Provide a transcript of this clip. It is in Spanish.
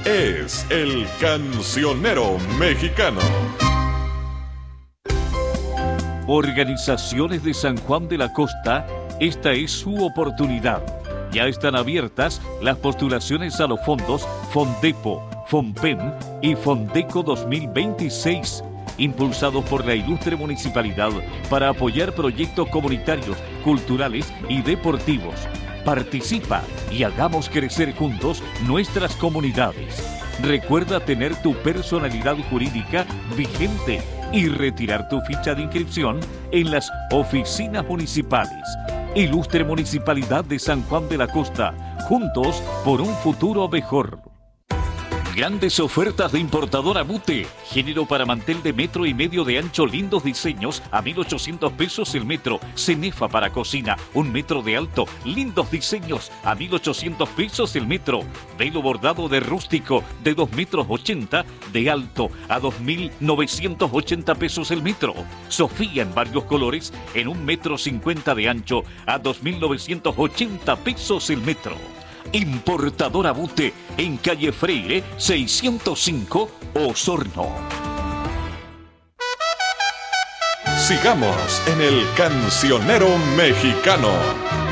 es el Cancionero Mexicano. Organizaciones de San Juan de la Costa, esta es su oportunidad. Ya están abiertas las postulaciones a los fondos Fondepo, Fonpem y Fondeco 2026, impulsados por la ilustre municipalidad para apoyar proyectos comunitarios, culturales y deportivos. Participa y hagamos crecer juntos nuestras comunidades. Recuerda tener tu personalidad jurídica vigente y retirar tu ficha de inscripción en las oficinas municipales. Ilustre Municipalidad de San Juan de la Costa, juntos por un futuro mejor. Grandes ofertas de importadora Bute. Género para mantel de 1,5 metros de ancho, lindos diseños a 1,800 pesos el metro. Cenefa para cocina, 1 metro de alto, lindos diseños a 1,800 pesos el metro. Velo bordado de rústico de 2,80 metros de alto a 2,980 pesos el metro. Sofía en varios colores en 1,50 metros de ancho a 2,980 pesos el metro. Importadora Bute en calle Freire 605, Osorno. Sigamos en el Cancionero Mexicano.